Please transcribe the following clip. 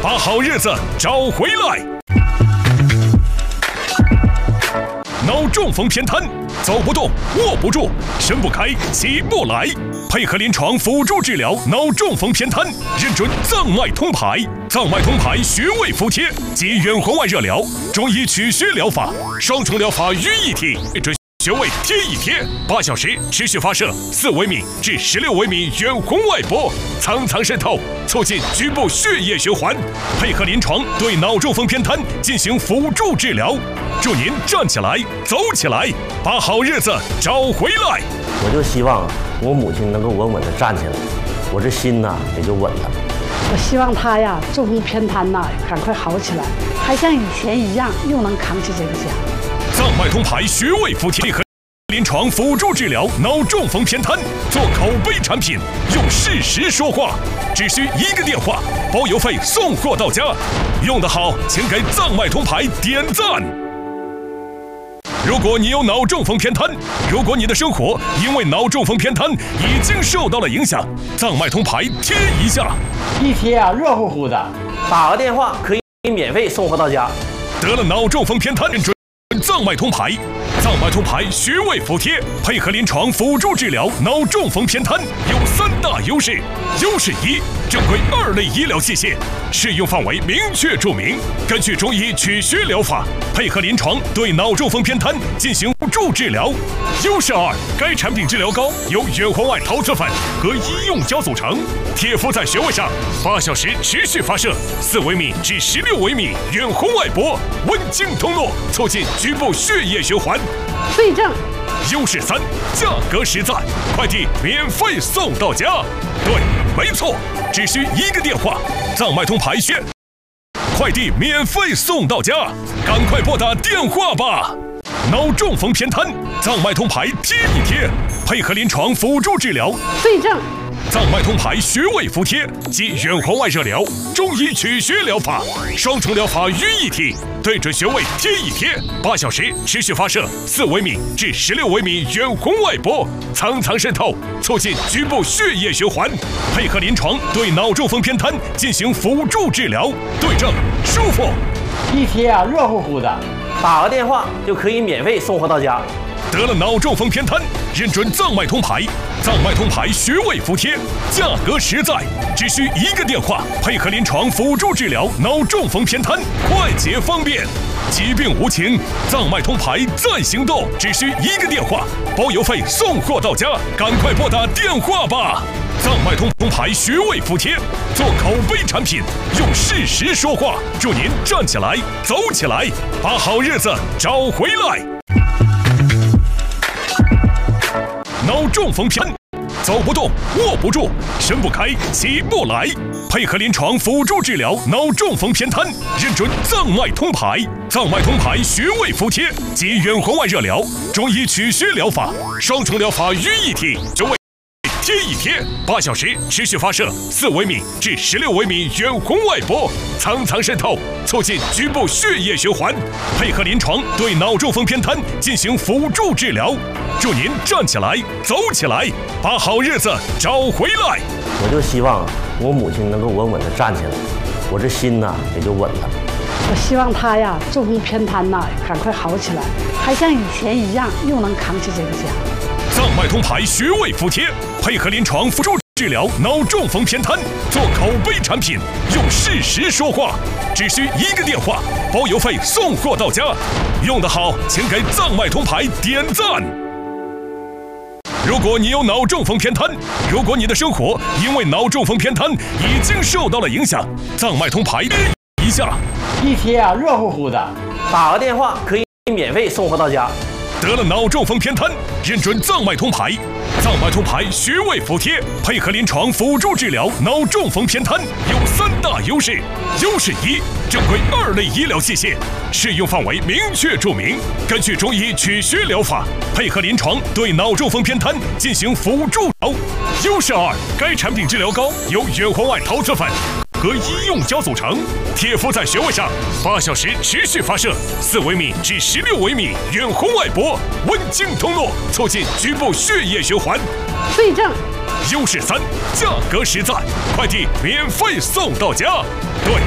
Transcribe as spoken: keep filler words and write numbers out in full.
把好日子找回来。脑中风偏瘫，走不动，握不住，伸不开，起不来。配合临床辅助治疗脑中风偏瘫，认准脏脉通排。脏脉通排穴位服帖及远红外热疗、中医取穴疗法，双重疗法于一体，准穴位贴一贴，八小时持续发射四微米至十六微米远红外波，层层渗透，促进局部血液循环。配合临床对脑中风偏瘫进行辅助治疗，祝您站起来，走起来，把好日子找回来。 我就希望我母亲能够稳稳地站起来，我这心呐也就稳了。 我希望她呀，中风偏瘫呐，赶快好起来，还像以前一样，又能扛起这个家。 脏脉通排穴位服帖和临床辅助治疗脑中风偏瘫，做口碑产品，用事实说话，只需一个电话，包邮费送货到家。用得好，请给脏脉通排点赞。如果你有脑中风偏瘫，如果你的生活因为脑中风偏瘫已经受到了影响，脏脉通排贴一下， 一贴啊，热乎乎的， 打个电话可以免费送货到家。 得了脑中风偏瘫，认准脏脉通排。脏脉通排穴位服帖，配合临床辅助治疗脑中风偏瘫，有三大优势。优势一，正规二类医疗器械，适用范围明确注明，根据中医取穴疗法，配合临床对脑中风偏瘫进行辅助治疗。优势二，该产品治疗膏由远红外陶瓷粉和医用胶组成，贴敷在穴位上，八小时持续发射四微米至十六微米远红外波，温经通络，促进局部血液循环。 对症。 优势三，价格实在，快递免费送到家。对，没错，只需一个电话，脏脉通排穴，快递免费送到家，赶快拨打电话吧。脑中风偏瘫，脏脉通排贴一贴，配合临床辅助治疗。 对症。 脏脉通排穴位服帖及远红外热疗、中医取穴疗法，双重疗法于一体，对准穴位贴一贴，八小时持续发射四微米至十六微米远红外波，层层渗透，促进局部血液循环。配合临床对脑中风偏瘫进行辅助治疗，对症舒服。 一贴啊，热乎乎的， 打个电话就可以免费送货到家。 得了脑中风偏瘫，认准脏脉通排。脏脉通排穴位服帖，价格实在，只需一个电话，配合临床辅助治疗脑中风偏瘫，快捷方便。疾病无情，脏脉通排在行动，只需一个电话，包邮费送货到家，赶快拨打电话吧。脏脉通排穴位服帖，做口碑产品，用事实说话，祝您站起来，走起来，把好日子找回来。脑中风偏瘫，走不动，握不住，伸不开，起不来。配合临床辅助治疗脑中风偏瘫，认准脏脉通排。脏脉通排穴位服帖及远红外热疗、中医取穴疗法，双重疗法于一体，穴位贴一贴，八小时持续发射四微米至十六微米远红外波，层层渗透，促进局部血液循环。配合临床对脑中风偏瘫进行辅助治疗，祝您站起来，走起来，把好日子找回来。 我就希望我母亲能够稳稳地站起来，我这心呐也就稳了。 我希望她呀，中风偏瘫呐，赶快好起来，还像以前一样，又能扛起这个家。 脏脉通排穴位服帖，配合临床辅助治疗脑中风偏瘫，做口碑产品，用事实说话，只需一个电话，包邮费送货到家。用得好，请给脏脉通排点赞。如果你有脑中风偏瘫，如果你的生活因为脑中风偏瘫已经受到了影响，脏脉通排贴一下， 一贴啊，热乎乎的， 打个电话可以免费送货到家。 得了脑中风偏瘫，认准脏脉通排。脏脉通排穴位服帖，配合临床辅助治疗脑中风偏瘫，有三大优势。优势一，正规二类医疗器械，适用范围明确注明，根据中医取穴疗法，配合临床对脑中风偏瘫进行辅助治疗。优势二，该产品治疗膏由远红外陶瓷粉和医用胶组成，贴敷在穴位上，八小时持续发射四微米至十六微米远红外波，温经通络，促进局部血液循环。 对症。 优势三，价格实在，快递免费送到家。对。